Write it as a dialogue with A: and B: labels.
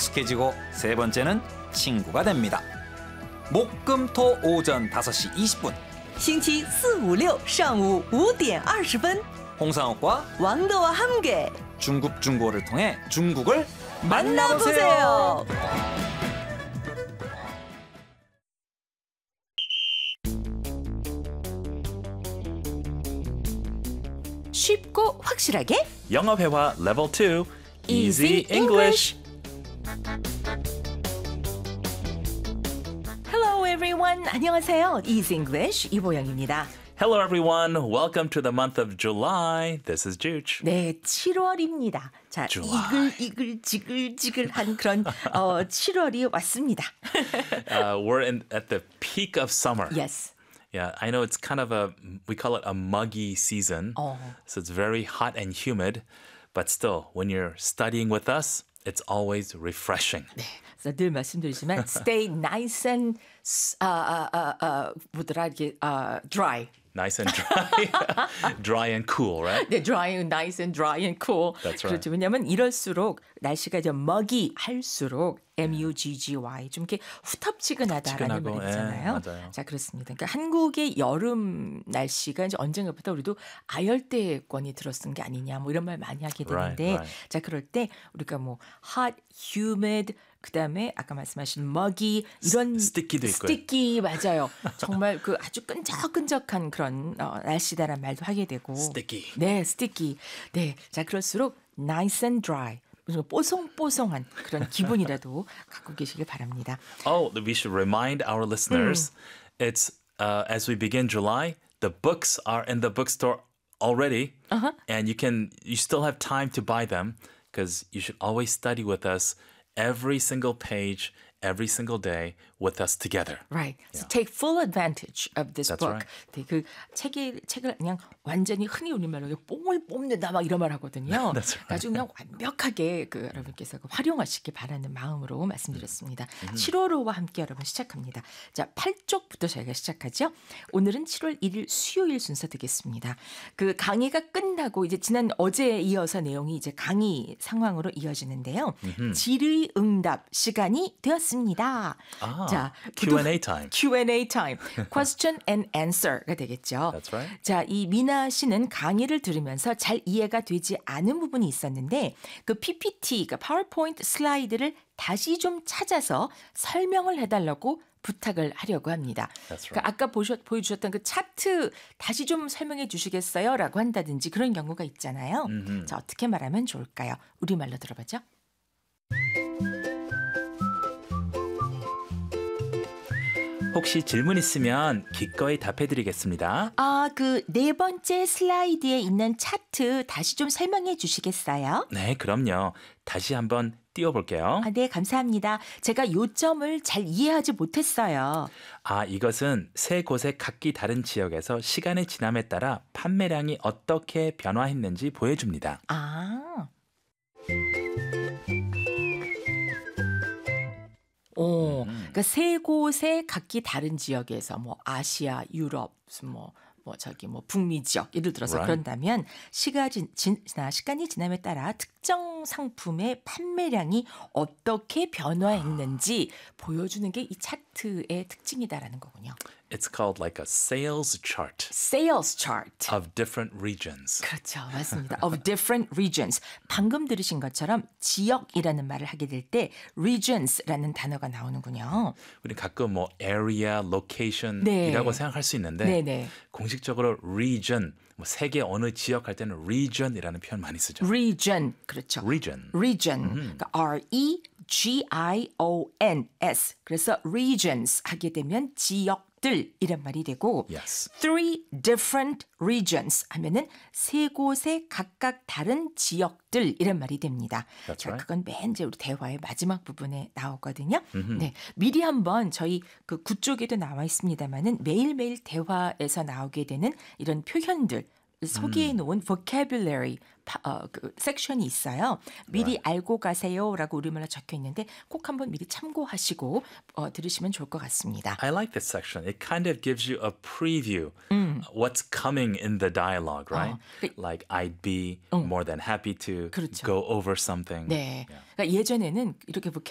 A: 익숙해지고 세 번째는 친구가 됩니다. 목금토 오전 5시 20분
B: 星期四、五、六上午5点20分
A: 홍상욱과
B: 왕도와 함께
A: 중국 중고를 통해 중국을
B: 만나보세요. 쉽고 확실하게
C: 영어 회화 level 2
B: Easy
C: Easy English.
B: Hello everyone. 안녕하세요. Easy English 이보영입니다.
C: Hello everyone. Welcome to the month of July. This is Juge.
B: 네, 7월입니다. 자,
C: July.
B: 이글지글지글한 그런 7월이 왔습니다.
C: We're at the peak of summer.
B: Yes.
C: Yeah, I know it's kind of we call it a muggy season. So it's very hot and humid. But still, when you're studying with us, it's always refreshing.
B: 네, 그래서 늘 말씀드리지만 stay nice and 뭐더라 이게 dry.
C: Nice and dry. Dry and cool, right?
B: 네, dry, nice and dry and cool.
C: That's right.
B: 그렇죠. 왜냐하면 이럴수록 날씨가 좀 muggy 할수록 muggy 좀 이렇게 후텁지근하다라는
C: 지근하고,
B: 말이잖아요.
C: 예, 맞아요.
B: 자, 그렇습니다. 그러니까 한국의 여름 날씨가 이제 언젠가부터 우리도 아열대권이 들어선 게 아니냐 뭐 이런 말 많이 하게 되는데
C: Right.
B: 자, 그럴 때 우리가 뭐 hot, humid 그다음에 아까 말씀하신 muggy 이런
C: sticky도 있고요.
B: sticky 맞아요. 정말 그 아주 끈적끈적한 그런 날씨다란 말도 하게 되고
C: Sticky.
B: 네, sticky. 네, 자 그럴수록 nice and dry. 뽀송뽀송한 그런 기분이라도 갖고 계시길 바랍니다.
C: Oh, we should remind our listeners, it's as we begin July, the books are in the bookstore already, and you still have time to buy them because you should always study with us every single page, every single day with us together.
B: Right. So take full advantage of this
C: That's
B: book.
C: right.
B: 네, 그 책을 그냥 완전히 흔히 우리말로 뽕을 뽑는다 막 이런 말 하거든요.
C: That's right.
B: 아주 그냥 완벽하게 그 여러분께서 활용하시기 바라는 마음으로 말씀드렸습니다. 7월호와 함께 여러분 시작합니다. 자, 8쪽부터 저희가 시작하죠. 오늘은 7월 1일 수요일 순서 되겠습니다. 그 강의가 끝나고 이제 지난 어제에 이어서 내용이 이제 강의 상황으로 이어지는데요. 질의응답 시간이 되었습니다. 자,
C: Q&A time.
B: Q&A time. Question and answer가 되겠죠.
C: That's right.
B: 자, 이 미나 씨는 강의를 들으면서 잘 이해가 되지 않은 부분이 있었는데 그 PPT, 그러니까 파워포인트 슬라이드를 다시 좀 찾아서 설명을 해달라고 부탁을 하려고 합니다.
C: That's right.
B: 그러니까 아까 보여주셨던 그 차트 다시 좀 설명해 주시겠어요? 라고 한다든지 그런 경우가 있잖아요. 자, 어떻게 말하면 좋을까요? 우리말로 들어보죠.
C: 혹시 질문 있으면 기꺼이 답해드리겠습니다.
B: 그 네 번째 슬라이드에 있는 차트 다시 좀 설명해 주시겠어요?
C: 네, 그럼요. 다시 한번 띄워볼게요.
B: 네, 감사합니다. 제가 요점을 잘 이해하지 못했어요.
C: 이것은 세 곳의 각기 다른 지역에서 시간의 지남에 따라 판매량이 어떻게 변화했는지 보여줍니다.
B: 그러니까 세 곳의 각기 다른 지역에서 뭐 아시아, 유럽, 뭐 북미 지역 예를 들어서
C: Right.
B: 그런다면 시간이 지남에 따라 특정 상품의 판매량이 어떻게 변화했는지 보여주는 게 이 차트의 특징이다라는 거군요.
C: It's called like a sales chart
B: Sales chart.
C: of different regions.
B: 그렇죠. 맞습니다. Of different regions. 방금 들으신 것처럼 지역이라는 말을 하게 될 때 regions라는 단어가 나오는군요.
C: 우리 가끔 뭐 area,
B: 네.
C: location이라고 생각할 수 있는데
B: 네네.
C: 공식적으로 region, 뭐 세계 어느 지역 할 때는 region이라는 표현 많이 쓰죠.
B: region. 그렇죠.
C: region.
B: 그러니까 R-E-G-I-O-N-S. 그래서 regions 하게 되면 지역들 이란 말이 되고
C: Yes.
B: three different regions 하면은 세 곳의 각각 다른 지역들 이란 말이 됩니다.
C: That's
B: 자,
C: right.
B: 그건 맨 이제 우리 대화의 마지막 부분에 나오거든요. 네, 미리 한번 저희 그 구쪽에도 나와 있습니다만은 매일매일 대화에서 나오게 되는 이런 표현들 소개해 놓은 vocabulary 그 섹션이 있어요. 미리 알고 가세요라고 우리말로 적혀 있는데 꼭 한번 미리 참고하시고 들으시면 좋을 것 같습니다.
C: I like this section. It kind of gives you a preview what's coming in the dialogue, right? Like I'd be more than happy to
B: 그렇죠.
C: go over something.
B: 네. 그러니까 예전에는 이렇게